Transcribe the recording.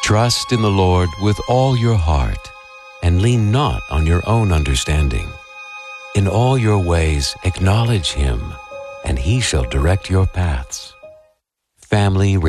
Trust in the Lord with all your heart, and lean not on your own understanding. In all your ways acknowledge Him, and He shall direct your paths. Family